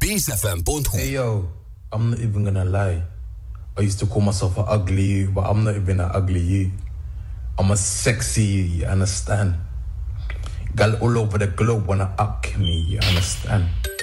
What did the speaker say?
BaseFM.hu. Hey yo, I'm not even gonna lie. I used to call myself an ugly you, but I'm not even an ugly you. I'm a sexy you, you understand? Gal all over the globe wanna up me, you understand?